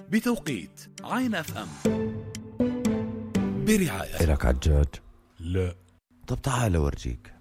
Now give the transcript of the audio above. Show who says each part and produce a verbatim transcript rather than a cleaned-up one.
Speaker 1: بتوقيت عين اف ام برعاية.
Speaker 2: إلك عجاج؟
Speaker 1: لا.
Speaker 2: طب تعال أورجيك.